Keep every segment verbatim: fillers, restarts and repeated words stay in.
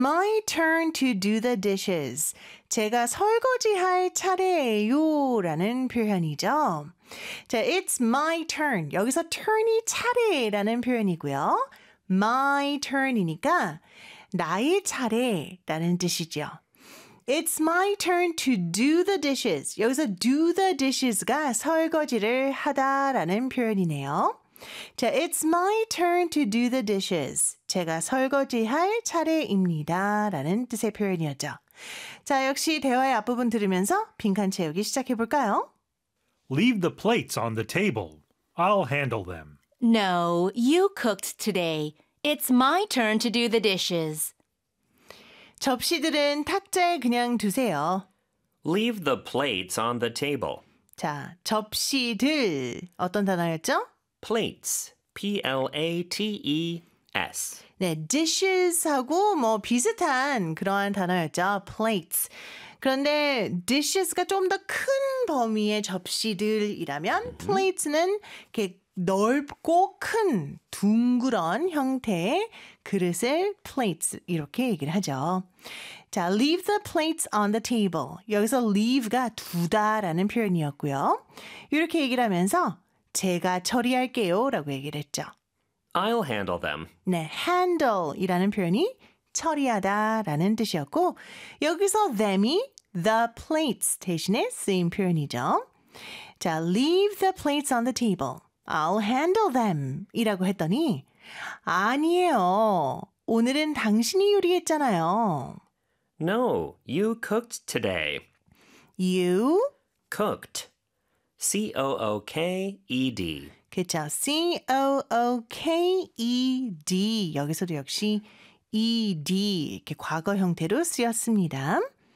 My turn to do the dishes. 제가 설거지할 차례예요 라는 표현이죠. 자, it's my turn. 여기서 turn이 차례라는 표현이고요. my turn이니까 나의 차례라는 뜻이죠. It's my turn to do the dishes. 여기서 do the dishes가 설거지를 하다라는 표현이네요. 자, it's my turn to do the dishes. 제가 설거지할 차례입니다. 라는 뜻의 표현이었죠. 자, 역시 대화의 앞부분 들으면서 빈칸 채우기 시작해볼까요? Leave the plates on the table. I'll handle them. No, you cooked today. It's my turn to do the dishes. 접시들은 탁자에 그냥 두세요. Leave the plates on the table. 자, 접시들 어떤 단어였죠? Plates. P L A T E S. 네, dishes하고 뭐 비슷한 그러한 단어였죠. plates. 그런데 dishes가 좀 더 큰 범위의 접시들이라면 plates는 이렇게 넓고 큰 둥그런 형태의 그릇을 plates 이렇게 얘기를 하죠. 자, leave the plates on the table. 여기서 leave가 두다라는 표현이었고요. 이렇게 얘기를 하면서 제가 처리할게요 라고 얘기를 했죠. I'll handle them. 네, handle이라는 표현이 처리하다라는 뜻이었고 여기서 them이 the plates 대신에 쓰인 표현이죠. 자, leave the plates on the table. I'll handle them 이라고 했더니 아니에요. 오늘은 당신이 요리했잖아요. No, you cooked today. You Cooked. C O O K E D. 그쵸. C O O K E D 여기서도 역시 E D 이렇게 과거 형태로 쓰였습니다.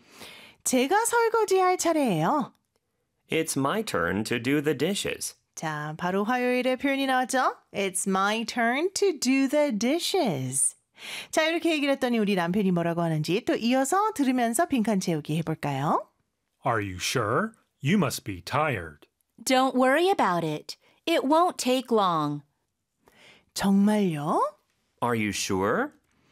제가 설거지할 차례예요. It's my turn to do the dishes. 자, 바로 화요일의 표현이 나왔죠? It's my turn to do the dishes. 자, 이렇게 얘기를 했더니 우리 남편이 뭐라고 하는지 또 이어서 들으면서 빈칸 채우기 해볼까요? Are you sure? You must be tired. Don't worry about it. It won't take long. 정말요? Are you sure?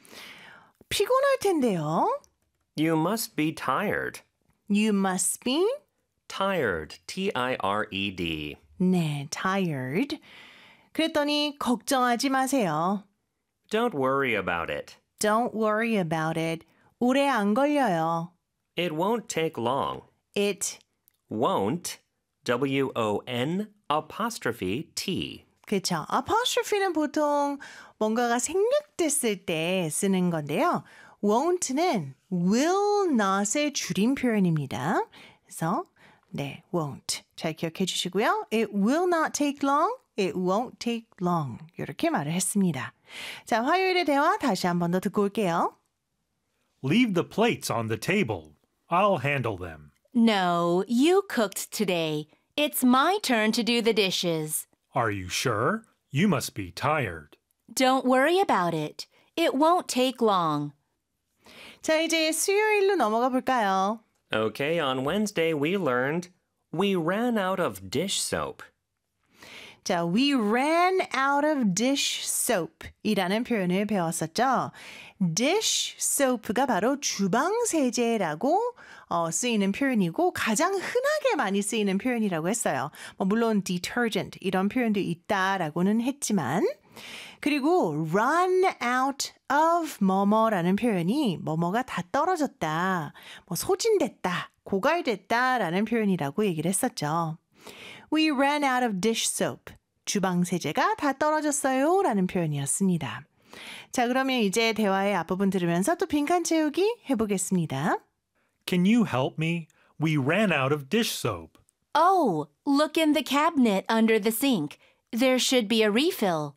피곤할 텐데요. You must be tired. You must be Tired. T I R E D. 네, tired. 그랬더니 걱정하지 마세요. Don't worry about it. Don't worry about it. 오래 안 걸려요. It won't take long. It Won't. W O N apostrophe T. 그렇죠. apostrophe는 보통 뭔가가 생략됐을 때 쓰는 건데요. won't는 will not의 줄임 표현입니다. 그래서 네, won't. 잘 기억해 주시고요. It will not take long. It won't take long. 이렇게 말을 했습니다. 자, 화요일의 대화 다시 한 번 더 듣고 올게요. Leave the plates on the table. I'll handle them. No, you cooked today. It's my turn to do the dishes. Are you sure? You must be tired. Don't worry about it. It won't take long. 자, 이제 수요일로 넘어가 볼까요? Okay, on Wednesday we learned we ran out of dish soap. 자, we ran out of dish soap 이라는 표현을 배웠었죠. dish soap가 바로 주방 세제라고 어, 쓰이는 표현이고 가장 흔하게 많이 쓰이는 표현이라고 했어요. 뭐 물론 detergent 이런 표현도 있다라고는 했지만 그리고 run out of 뭐뭐라는 표현이 뭐뭐가 다 떨어졌다, 뭐 소진됐다, 고갈됐다라는 표현이라고 얘기를 했었죠. We ran out of dish soap. 주방 세제가 다 떨어졌어요 라는 표현이었습니다. 자, 그러면 이제 대화의 앞부분 들으면서 또 빈칸 채우기 해보겠습니다. Can you help me? We ran out of dish soap. Oh, look in the cabinet under the sink. There should be a refill.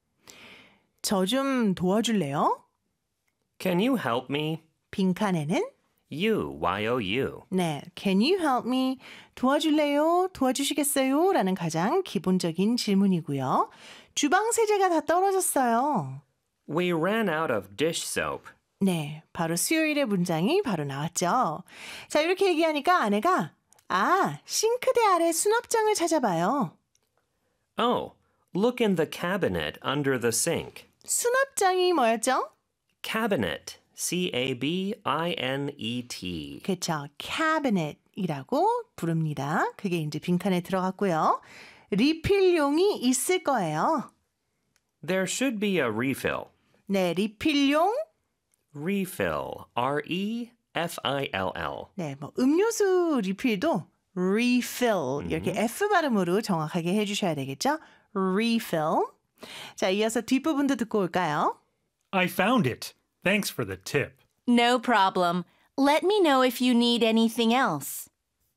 저 좀 도와줄래요? Can you help me? 빈칸에는 You, Y O U. 네, can you help me? 도와줄래요? 도와주시겠어요? 라는 가장 기본적인 질문이고요. 주방 세제가 다 떨어졌어요. We ran out of dish soap. 네, 바로 수요일의 문장이 바로 나왔죠. 자, 이렇게 얘기하니까 아내가 아, 싱크대 아래 수납장을 찾아봐요. Oh, look in the cabinet under the sink. 수납장이 뭐였죠? Cabinet. C A B I N E T. 그쵸. cabinet이라고 부릅니다. 그게 이제 빈칸에 들어갔고요. 리필용이 있을 거예요. There should be a refill. 네, 리필용. Refill. R E F I L L. 네, 뭐 음료수 리필도 refill 이렇게 F 발음으로 정확하게 해주셔야 되겠죠? refill. 자, 이어서 뒷부분도 듣고 올까요? I found it. Thanks for the tip. No problem. Let me know if you need anything else.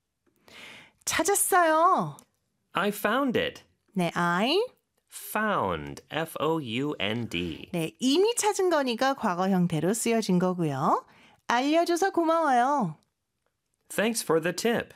찾았어요. I found it. 네, I. Found. F O U N D. 네, 이미 찾은 거니까 과거 형태로 쓰여진 거고요. 알려줘서 고마워요. Thanks for the tip.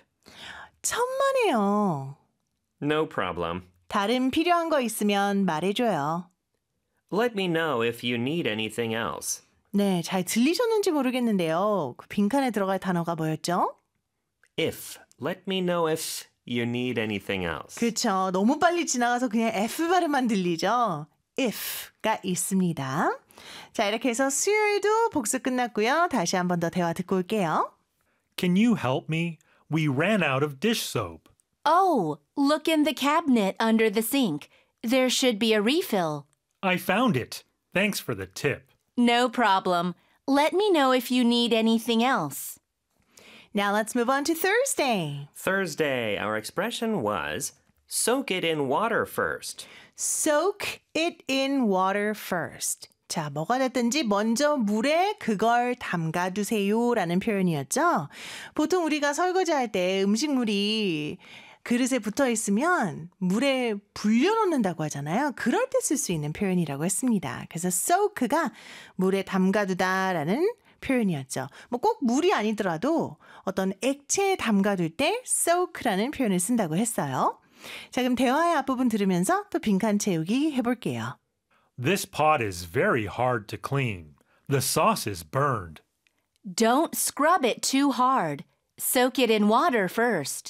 천만에요. No problem. 다른 필요한 거 있으면 말해줘요. Let me know if you need anything else. 네, 잘 들리셨는지 모르겠는데요. 그 빈칸에 들어갈 단어가 뭐였죠? If. Let me know if you need anything else. 그렇죠. 너무 빨리 지나가서 그냥 F 발음만 들리죠? if가 있습니다. 자, 이렇게 해서 수요일도 복습 끝났고요. 다시 한 번 더 대화 듣고 올게요. Can you help me? We ran out of dish soap. Oh, look in the cabinet under the sink. There should be a refill. I found it. Thanks for the tip. No problem. Let me know if you need anything else. Now let's move on to Thursday. Thursday, our expression was soak it in water first. Soak it in water first. 자, 뭐가 됐든지 먼저 물에 그걸 담가두세요 라는 표현이었죠. 보통 우리가 설거지할 때 음식물이 그릇에 붙어 있으면 물에 불려놓는다고 하잖아요. 그럴 때 쓸 수 있는 표현이라고 했습니다. 그래서 soak가 물에 담가두다라는 표현이었죠. 뭐 꼭 물이 아니더라도 어떤 액체에 담가둘 때 soak라는 표현을 쓴다고 했어요. 자, 그럼 대화의 앞부분 들으면서 또 빈칸 채우기 해볼게요. This pot is very hard to clean. The sauce is burned. Don't scrub it too hard. Soak it in water first.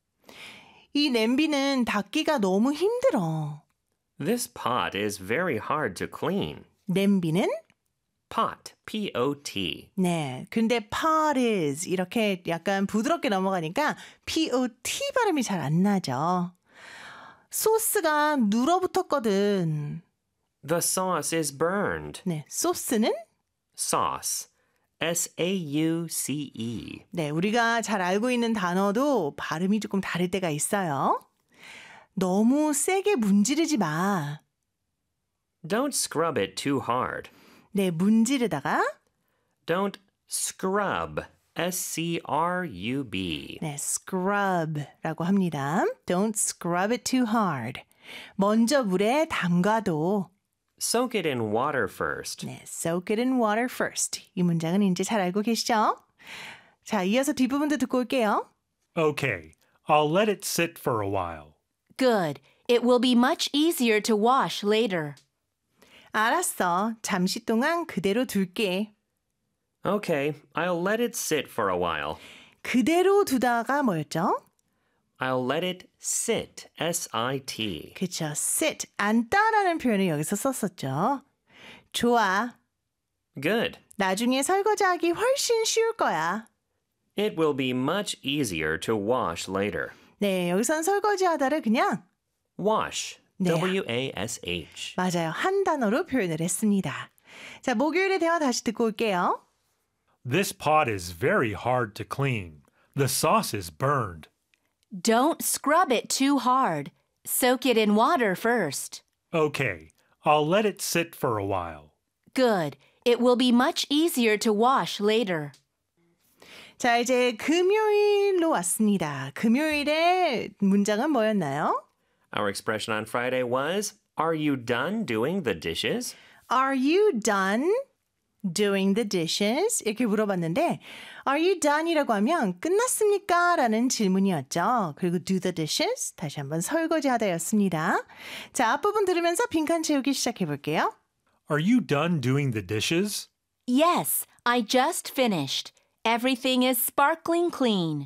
이 냄비는 닦기가 너무 힘들어. This pot is very hard to clean. 냄비는? Pot. P O T. 네, 근데 pot is 이렇게 약간 부드럽게 넘어가니까 P O T 발음이 잘 안 나죠. 소스가 눌어붙었거든. The sauce is burned. 네, 소스는? Sauce. S A U C E. 네, 우리가 잘 알고 있는 단어도 발음이 조금 다를 때가 있어요. 너무 세게 문지르지 마. Don't scrub it too hard. 네, 문지르다가 Don't scrub. S C R U B. 네, scrub라고 합니다. Don't scrub it too hard. 먼저 물에 담가도 Soak it in water first. 네, soak it in water first. 이 문장은 이제 잘 알고 계시죠? 자, 이어서 뒷부분도 듣고 올게요. Okay, I'll let it sit for a while. Good. It will be much easier to wash later. 알았어. 잠시 동안 그대로 둘게. Okay, I'll let it sit for a while. 그대로 두다가 뭐였죠? I'll let it sit. S I T. 그쵸. sit, 앉다라는 표현을 여기서 썼었죠. 좋아. Good. 나중에 설거지하기 훨씬 쉬울 거야. It will be much easier to wash later. 네, 여기선 설거지하다를 그냥 Wash. 네. W A S H. 맞아요. 한 단어로 표현을 했습니다. 자, 목요일의 대화 다시 듣고 올게요. This pot is very hard to clean. The sauce is burned. Don't scrub it too hard. Soak it in water first. Okay, I'll let it sit for a while. Good. It will be much easier to wash later. 자, 이제 금요일로 왔습니다. 금요일의 문장은 뭐였나요? Our expression on Friday was, are you done doing the dishes? Are you done doing the dishes? 이렇게 물어봤는데 Are you done이라고 하면 끝났습니까? 라는 질문이었죠. 그리고 do the dishes? 다시 한번 설거지하다였습니다. 자, 앞부분 들으면서 빈칸 채우기 시작해 볼게요. Are you done doing the dishes? Yes, I just finished. Everything is sparkling clean.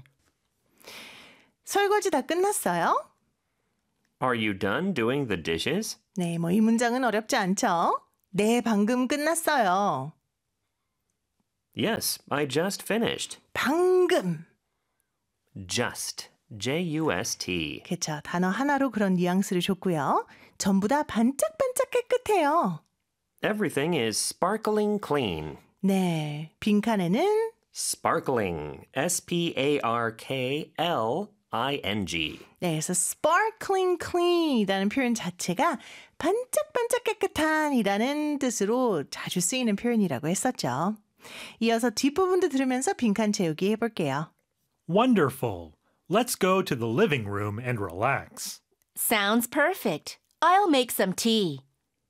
설거지 다 끝났어요? Are you done doing the dishes? 네, 뭐 이 문장은 어렵지 않죠? 네, 방금 끝났어요. Yes, I just finished. 방금. Just. J U S T. 그쵸. 단어 하나로 그런 뉘앙스를 줬고요. 전부 다 반짝반짝 깨끗해요. Everything is sparkling clean. 네. 빈칸에는 Sparkling. S P A R K L I N G. 네, 그래서 sparkling clean이라는 표현 자체가 반짝반짝 깨끗한이라는 뜻으로 자주 쓰이는 표현이라고 했었죠. 이어서 뒷부분도 들으면서 빈칸 채우기 해볼게요. Wonderful. Let's go to the living room and relax. Sounds perfect. I'll make some tea.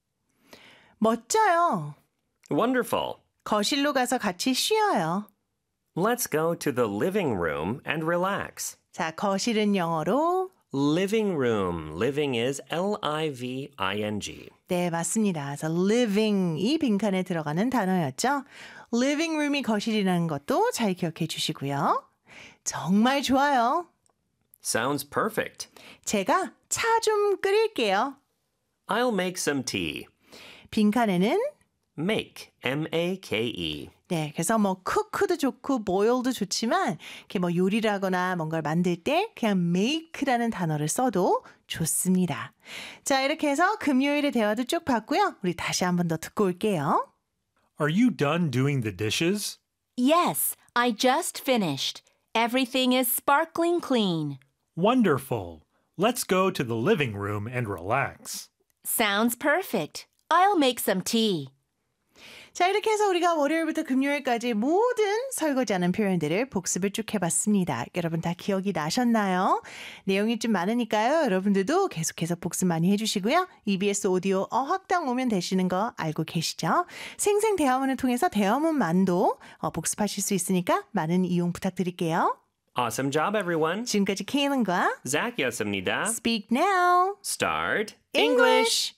멋져요. Wonderful. 거실로 가서 같이 쉬어요. Let's go to the living room and relax. 자, 거실은 영어로 Living room. Living is L I V I N G. 네, 맞습니다. 그래서 living 이 빈칸에 들어가는 단어였죠. living room이 거실이라는 것도 잘 기억해 주시고요. 정말 좋아요. Sounds perfect. 제가 차 좀 끓일게요. I'll make some tea. 빈칸에는 Make. M A K E. 네, 그래서 뭐 cook도 좋고 boil도 좋지만 이렇게 뭐 요리를 하거나 뭔가를 만들 때 그냥 make라는 단어를 써도 좋습니다. 자, 이렇게 해서 금요일의 대화도 쭉 봤고요. 우리 다시 한 번 더 듣고 올게요. Are you done doing the dishes? Yes, I just finished. Everything is sparkling clean. Wonderful. Let's go to the living room and relax. Sounds perfect. I'll make some tea. 자, 이렇게 해서 우리가 월요일부터 금요일까지 모든 설거지하는 표현들을 복습을 쭉 해봤습니다. 여러분 다 기억이 나셨나요? 내용이 좀 많으니까요. 여러분들도 계속해서 복습 많이 해주시고요. 이비에스 오디오 어학당 오면 되시는 거 알고 계시죠? 생생대화문을 통해서 대화문만도 어, 복습하실 수 있으니까 많은 이용 부탁드릴게요. Awesome job, everyone. 지금까지 케이는과 Zach이었습니다. Speak Now Start English!